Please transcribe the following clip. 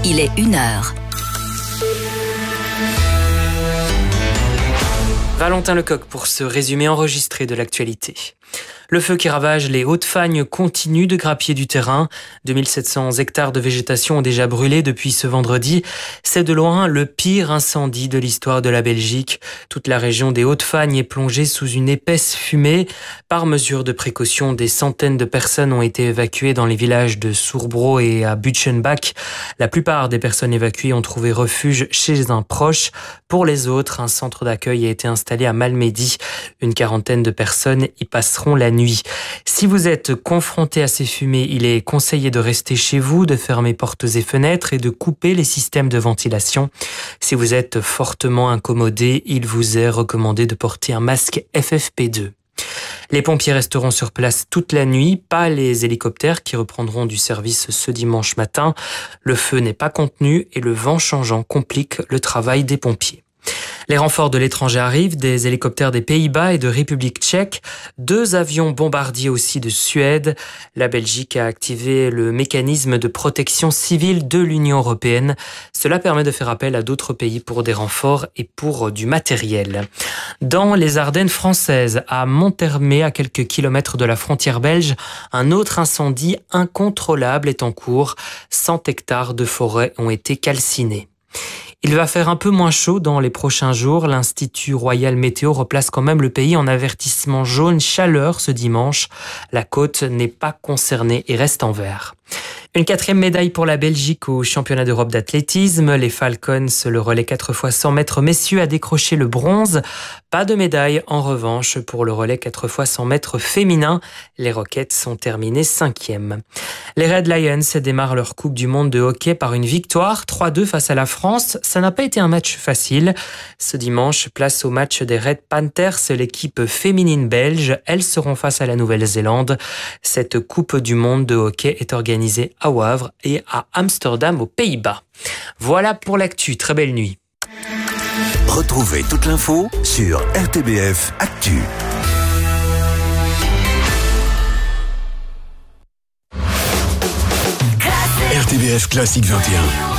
il est 1h. Valentin Lecoq pour ce résumé enregistré de l'actualité. Le feu qui ravage les Hautes-Fagnes continue de grappiller du terrain. 2700 hectares de végétation ont déjà brûlé depuis ce vendredi. C'est de loin le pire incendie de l'histoire de la Belgique. Toute la région des Hautes-Fagnes est plongée sous une épaisse fumée. Par mesure de précaution, des centaines de personnes ont été évacuées dans les villages de Sourbro et à Butchenbach. La plupart des personnes évacuées ont trouvé refuge chez un proche. Pour les autres, un centre d'accueil a été installé à Malmedy. Une quarantaine de personnes y passeront la nuit. Si vous êtes confronté à ces fumées, il est conseillé de rester chez vous, de fermer portes et fenêtres et de couper les systèmes de ventilation. Si vous êtes fortement incommodé, il vous est recommandé de porter un masque FFP2. Les pompiers resteront sur place toute la nuit, pas les hélicoptères qui reprendront du service ce dimanche matin. Le feu n'est pas contenu et le vent changeant complique le travail des pompiers. Les renforts de l'étranger arrivent, des hélicoptères des Pays-Bas et de République tchèque, 2 avions bombardiers aussi de Suède. La Belgique a activé le mécanisme de protection civile de l'Union européenne. Cela permet de faire appel à d'autres pays pour des renforts et pour du matériel. Dans les Ardennes françaises, à Monthermé, à quelques kilomètres de la frontière belge, un autre incendie incontrôlable est en cours. 100 hectares de forêt ont été calcinés. Il va faire un peu moins chaud dans les prochains jours. L'Institut Royal Météo replace quand même le pays en avertissement jaune chaleur ce dimanche. La côte n'est pas concernée et reste en vert. Une 4e médaille pour la Belgique au championnat d'Europe d'athlétisme. Les Falcons, le relais 4x100 mètres messieurs, a décroché le bronze. Pas de médaille en revanche pour le relais 4x100 mètres féminin. Les Rockets sont terminés 5e. Les Red Lions démarrent leur Coupe du Monde de hockey par une victoire 3-2 face à la France. Ça n'a pas été un match facile. Ce dimanche, place au match des Red Panthers, l'équipe féminine belge. Elles seront face à la Nouvelle-Zélande. Cette Coupe du Monde de hockey est organisée à Wavre et à Amsterdam aux Pays-Bas. Voilà pour l'actu. Très belle nuit. Retrouvez toute l'info sur RTBF Actu. RTBF Classique 21.